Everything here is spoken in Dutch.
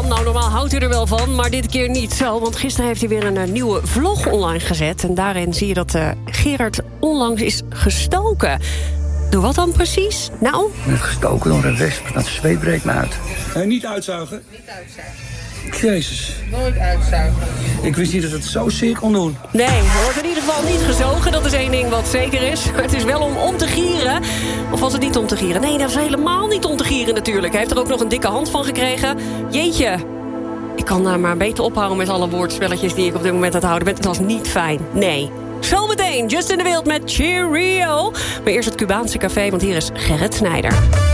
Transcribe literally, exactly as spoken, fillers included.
ervan? Nou, normaal houdt hij er wel van, maar dit keer niet zo. Want gisteren heeft hij weer een uh, nieuwe vlog online gezet. En daarin zie je dat uh, Gerard onlangs is gestoken. Door wat dan precies? Nou? Ik ben gestoken door een wesp. Dat zweet breekt me uit. Uh, niet uitzuigen? Niet uitzuigen. Jezus. Nooit uitzuigen. Ik wist niet dat het zo zeer kon doen. Nee, er wordt in ieder geval niet gezogen. Dat is één ding wat zeker is. Het is wel om om te gieren. Of was het niet om te gieren? Nee, dat is helemaal niet om te gieren natuurlijk. Hij heeft er ook nog een dikke hand van gekregen. Jeetje. Ik kan daar maar beter ophouden met alle woordspelletjes die ik op dit moment aan het houden ben. Het was niet fijn. Nee. Zometeen Justin de Wild met Cheerio. Maar eerst het Cubaanse café, want hier is Gerrit Snijder.